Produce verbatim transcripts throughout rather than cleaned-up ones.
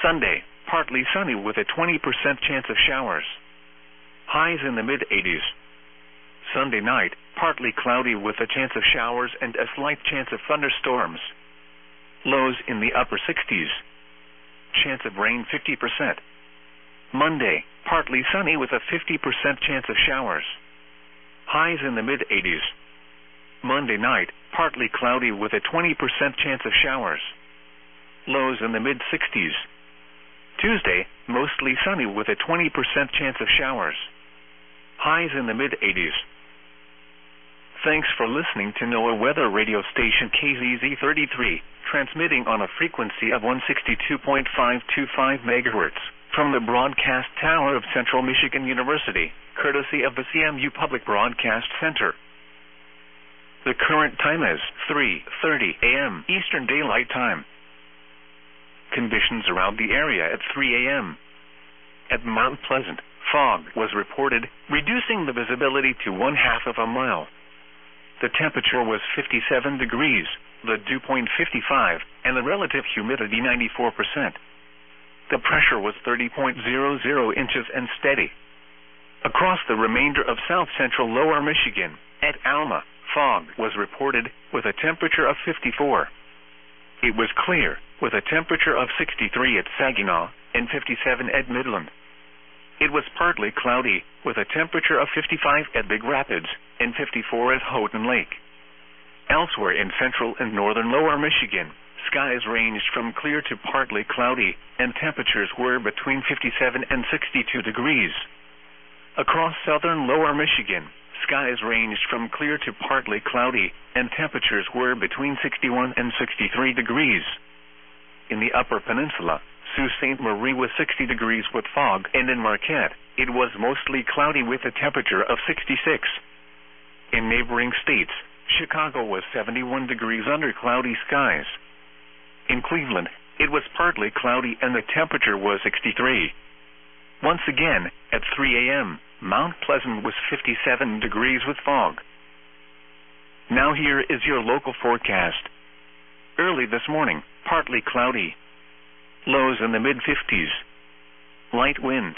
Sunday, partly sunny with a twenty percent chance of showers. Highs in the mid eighties. Sunday night, partly cloudy with a chance of showers and a slight chance of thunderstorms. Lows in the upper sixties. Chance of rain fifty percent. Monday, partly sunny with a fifty percent chance of showers. Highs in the mid eighties. Monday night, partly cloudy with a twenty percent chance of showers. Lows in the mid sixties. Tuesday, mostly sunny with a twenty percent chance of showers. Highs in the mid eighties. Thanks for listening to NOAA weather radio station K Z Z thirty-three, transmitting on a frequency of one sixty-two point five two five megahertz, from the broadcast tower of Central Michigan University, courtesy of the C M U Public Broadcast Center. The current time is three thirty a m Eastern Daylight Time. Conditions around the area at three a m At Mount Pleasant, fog was reported, reducing the visibility to one half of a mile. The temperature was fifty-seven degrees, the dew point fifty-five, and the relative humidity ninety-four percent. The pressure was thirty point zero zero inches and steady. Across the remainder of south-central lower Michigan, at Alma, fog was reported, with a temperature of fifty-four. It was clear, with a temperature of sixty-three at Saginaw, and fifty-seven at Midland. It was partly cloudy, with a temperature of fifty-five at Big Rapids, and fifty-four at Houghton Lake. Elsewhere in central and northern lower Michigan, skies ranged from clear to partly cloudy, and temperatures were between fifty-seven and sixty-two degrees. Across southern lower Michigan, skies ranged from clear to partly cloudy, and temperatures were between sixty-one and sixty-three degrees. In the Upper Peninsula, Sault Ste. Marie was sixty degrees with fog, and in Marquette, it was mostly cloudy with a temperature of sixty-six. In neighboring states, Chicago was seventy-one degrees under cloudy skies. In Cleveland, it was partly cloudy and the temperature was sixty-three. Once again, at three a m, Mount Pleasant was fifty-seven degrees with fog. Now here is your local forecast. Early this morning, partly cloudy. Lows in the mid fifties. Light winds.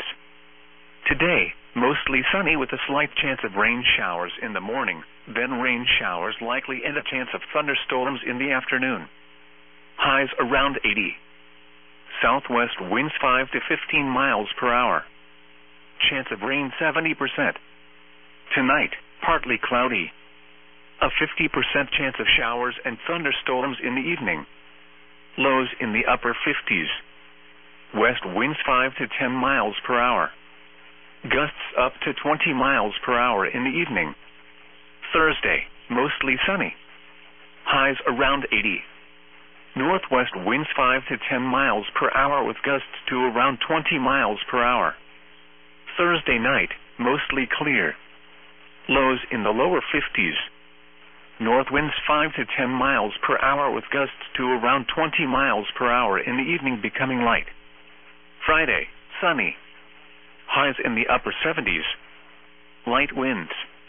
Today, mostly sunny with a slight chance of rain showers in the morning, then rain showers likely and a chance of thunderstorms in the afternoon. Highs around eighty. Southwest winds five to fifteen miles per hour. Chance of rain seventy percent. Tonight, partly cloudy. A fifty percent chance of showers and thunderstorms in the evening. Lows in the upper fifties. West winds five to ten miles per hour. Gusts up to twenty miles per hour in the evening. Thursday, mostly sunny. Highs around eighty. Northwest winds five to ten miles per hour with gusts to around twenty miles per hour. Thursday night, mostly clear. Lows in the lower fifties. North winds five to ten miles per hour with gusts to around twenty miles per hour in the evening becoming light. Friday, sunny. Highs in the upper seventies. Light winds.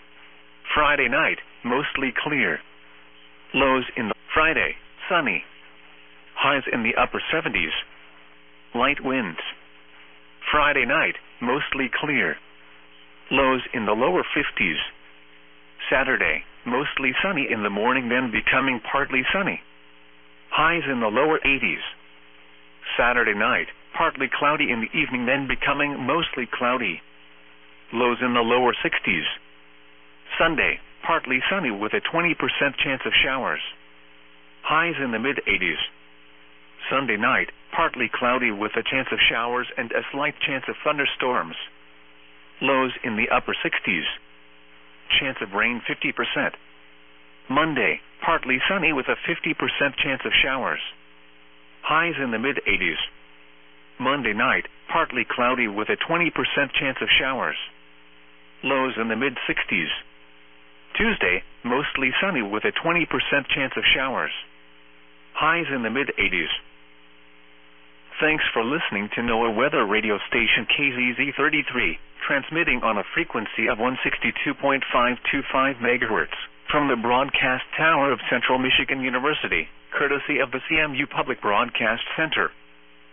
Friday night, mostly clear. Lows in the Friday, sunny. Highs in the upper seventies. Light winds. Friday night, mostly clear. Lows in the lower fifties. Saturday, mostly sunny in the morning then becoming partly sunny. Highs in the lower eighties. Saturday night, partly cloudy in the evening then becoming mostly cloudy. Lows in the lower sixties. Sunday, partly sunny with a twenty percent chance of showers. Highs in the mid eighties. Sunday night, partly cloudy with a chance of showers and a slight chance of thunderstorms. Lows in the upper sixties. Chance of rain fifty percent. Monday, partly sunny with a fifty percent chance of showers. Highs in the mid eighties. Monday night, partly cloudy with a twenty percent chance of showers. Lows in the mid sixties. Tuesday, mostly sunny with a twenty percent chance of showers. Highs in the mid eighties. Thanks for listening to NOAA weather radio station K Z Z thirty-three, transmitting on a frequency of one sixty-two point five two five megahertz, from the broadcast tower of Central Michigan University, courtesy of the C M U Public Broadcast Center.